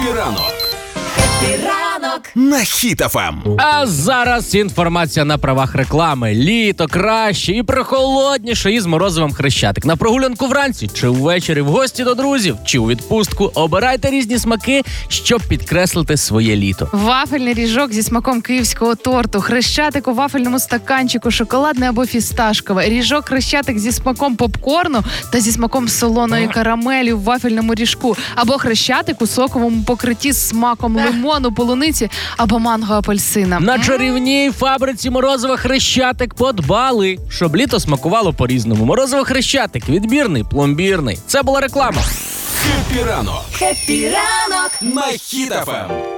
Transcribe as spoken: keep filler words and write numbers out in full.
Хеппі ранок. Хеппі ранок на Хіт еф ем. А зараз інформація на правах реклами. Літо краще і прохолодніше із морозивом Хрещатик. На прогулянку вранці, чи ввечері в гості до друзів, чи у відпустку. Обирайте різні смаки, щоб підкреслити своє літо. Вафельний ріжок зі смаком київського торту, Хрещатик у вафельному стаканчику, шоколадне або фісташкове, ріжок Хрещатик зі смаком попкорну та зі смаком солоної карамелі в вафельному ріжку, або Хрещатик у соковому покритті з смаком лимону, полуниці або манго апельсина. На чарівній фабриці морозива Хрещатик подбали, щоб літо смакувало по-різному. Морозиво Хрещатик – відбірний, пломбірний. Це була реклама. Хеппі ранок. Хеппі ранок на Хіт еф ем.